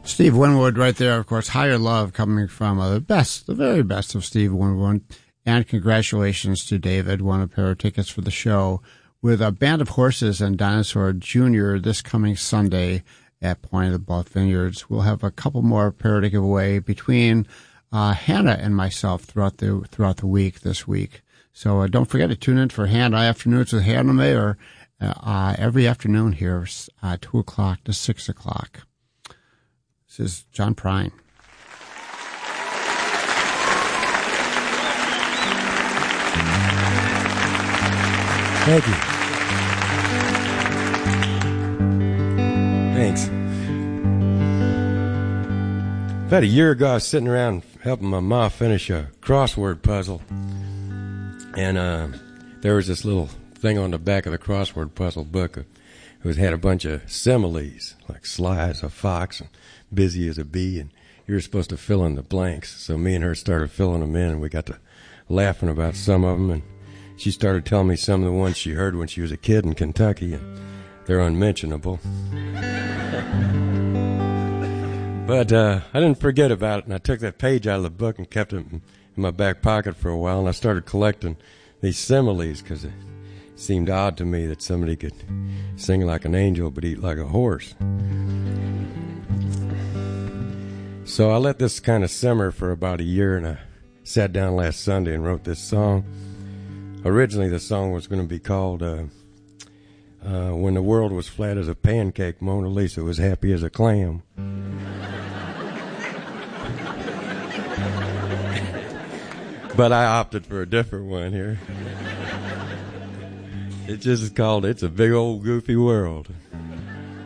Steve Winwood right there, of course. Higher Love coming from the very best of Steve Winwood. And congratulations to David, won a pair of tickets for the show with a Band of Horses and Dinosaur Jr. this coming Sunday at Point of the Bluff Vineyards. We'll have a couple more pair to give away between Hannah and myself throughout the week this week. So don't forget to tune in for Hannah Afternoons with Hannah Mayer every afternoon here, 2 o'clock to 6 o'clock. This is John Prine. Thank you. Thanks. About a year ago, I was sitting around helping my ma finish a crossword puzzle. And there was this little thing on the back of the crossword puzzle book. It had a bunch of similes, like sly as a fox and busy as a bee, and you were supposed to fill in the blanks. So me and her started filling them in, and we got to laughing about some of them, and she started telling me some of the ones she heard when she was a kid in Kentucky, and they're unmentionable. But I didn't forget about it, and I took that page out of the book and kept it in my back pocket for a while, and I started collecting these similes because it seemed odd to me that somebody could sing like an angel but eat like a horse. So I let this kind of simmer for about a year, and I sat down last Sunday and wrote this song. Originally, the song was going to be called When the World Was Flat as a Pancake, Mona Lisa Was Happy as a Clam. But I opted for a different one here. It just is called It's a Big Old Goofy World.